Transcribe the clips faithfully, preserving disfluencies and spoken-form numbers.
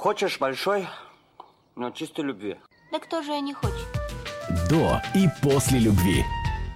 Хочешь большой, но чистой любви. Да кто же не хочет? До и после любви.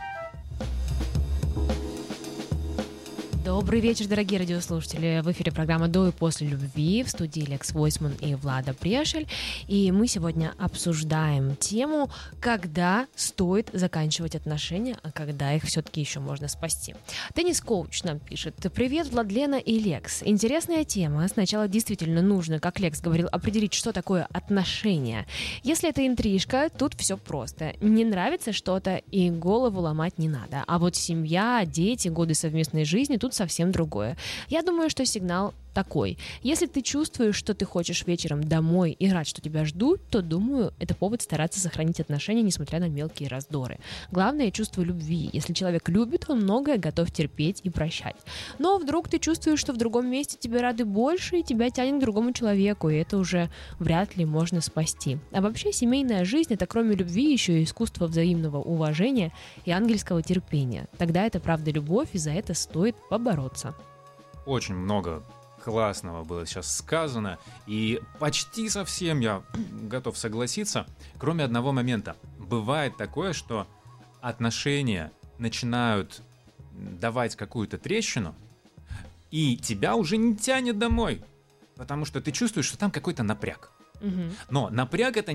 Добрый вечер, дорогие радиослушатели. В эфире программа «До и после любви», в студии Лекс Войсман и Влада Прешель. И мы сегодня обсуждаем тему, когда стоит заканчивать отношения, а когда их все-таки еще можно спасти. Теннис-коуч нам пишет: «Привет, Владлена и Лекс. Интересная тема. Сначала действительно нужно, как Лекс говорил, определить, что такое отношения. Если это интрижка, тут все просто. Не нравится что-то, и голову ломать не надо. А вот семья, дети, годы совместной жизни — тут совсем другое. Я думаю, что сигнал такой. Если ты чувствуешь, что ты хочешь вечером домой и рад, что тебя ждут, то, думаю, это повод стараться сохранить отношения, несмотря на мелкие раздоры. Главное — чувство любви. Если человек любит, он многое готов терпеть и прощать. Но вдруг ты чувствуешь, что в другом месте тебе рады больше, и тебя тянет к другому человеку, и это уже вряд ли можно спасти. А вообще, семейная жизнь — это кроме любви еще и искусство взаимного уважения и ангельского терпения. Тогда это правда любовь, и за это стоит побороться». Очень много классного было сейчас сказано, и почти совсем я готов согласиться, кроме одного момента. Бывает такое, что отношения начинают давать какую-то трещину, и тебя уже не тянет домой, потому что ты чувствуешь, что там какой-то напряг. Угу. Но напряг — это